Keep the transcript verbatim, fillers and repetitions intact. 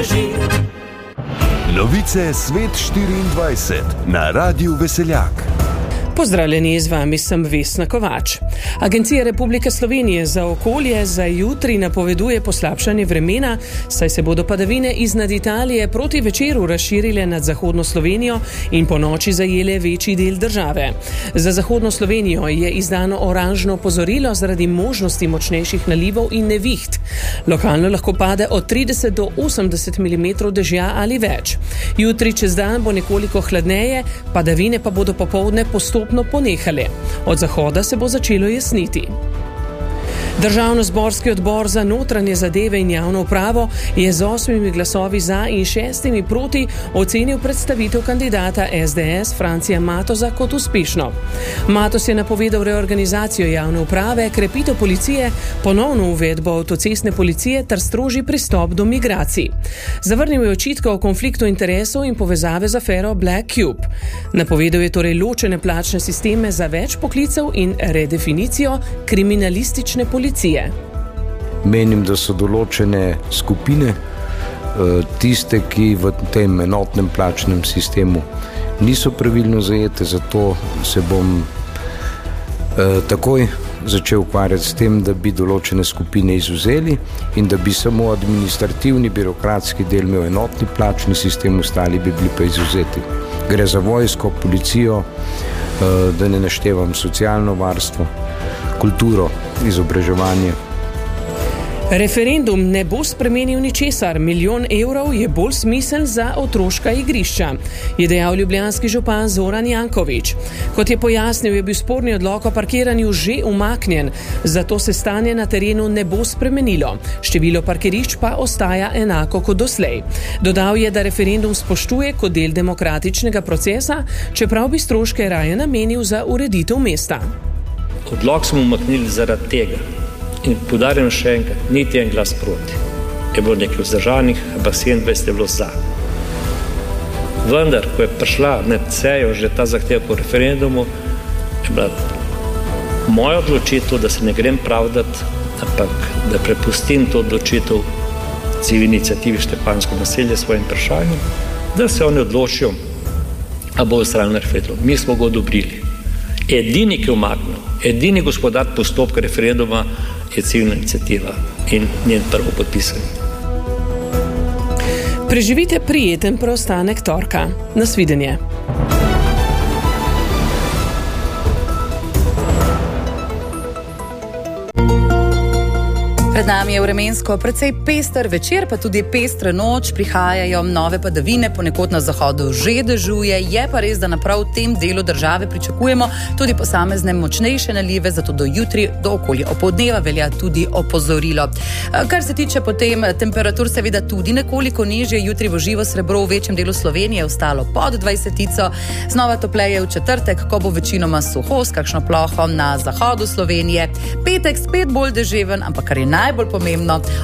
Novice Svet štiriindvajset na Radiu Veseljak. Pozdravljeni, z vami sem Vesna Kovač. Agencija Republike Slovenije za okolje za jutri napoveduje poslabšanje vremena, saj se bodo padavine iznad Italije proti večeru razširile nad zahodno Slovenijo in po noči zajele večji del države. Za zahodno Slovenijo je izdano oranžno opozorilo zaradi možnosti močnejših nalivov in neviht. Lokalno lahko pade od trideset do osemdeset milimetrov dežja ali več. Jutri čez dan bo nekoliko hladneje, padavine pa bodo popoldne postopno ponehale. Od zahoda se bo začelo jasniti. Državno-zborski odbor za notranje zadeve in javno upravo je z osmimi glasovi za in šestimi proti ocenil predstavitev kandidata es de es Francija Matoza kot uspešno. Matoz je napovedal reorganizacijo javne uprave, krepitev policije, ponovno uvedbo avtocestne policije ter strožji pristop do migracij. Zavrnil je očitke o konfliktu interesov in povezave z afero Black Cube. Napovedal je torej ločene plačne sisteme za več poklicev in redefinicijo kriminalistične policije. Menim, da so določene skupine, tiste, ki v tem enotnem plačnem sistemu niso pravilno zajete, zato se bom takoj začel ukvarjati s tem, da bi določene skupine izvzeli in da bi samo administrativni, birokratski del imel enotni plačni sistem, ostali bi bili pa izvzeti. Gre za vojsko, policijo, da ne naštevam socialno varstvo, kulturo, izobraževanje. Referendum ne bo spremenil ničesar. Milijon evrov je bolj smiseln za otroška igrišča, je dejal ljubljanski župan Zoran Janković. Kot je pojasnil, je bil sporni odlok o parkiranju že umaknjen, zato se stanje na terenu ne bo spremenilo. Število parkirišč pa ostaja enako kot doslej. Dodal je, da referendum spoštuje kot del demokratičnega procesa, čeprav bi stroške raje namenil za ureditev mesta. Odlok smo umaknili zaradi tega. In poudarjam še enkrat, niti en glas proti. Je bilo nekaj vzdržanih, ampak sedemindvajset je bilo za. Vendar, ko je prišla med sejo že ta zahteva po referendumu, je bila moja odločitev, da se ne grem pravdati, ampak da prepustim to odločitev civilni iniciativi Štepanjsko naselje svojim vprašanjem, da se oni odločijo, a bo ustvarjeno referendum. Mi smo ga odobrili. Edini, ki je umaknil, edini gospodar postopka referenduma je civilna iniciativa in njen prvo podpisani. Preživite prijeten preostanek torka. Nasvidenje. Pred nami je vremensko precej pester večer, pa tudi pestra noč, prihajajo nove padavine, ponekod na zahodu že dežuje, je pa res, da na prav tem delu države pričakujemo tudi posamezne močnejše nalive, zato do jutri, do okoli opoldneva velja tudi opozorilo. Kar se tiče potem temperatur, seveda tudi nekoliko nižje, jutri bo živo srebro v večjem delu Slovenije ostalo pod dvajsetico, znova topleje v četrtek, ko bo večinoma suho, s kakšno ploho na zahodu Slovenije, petek spet bolj deževen, ampak kar je najbolj pomembno,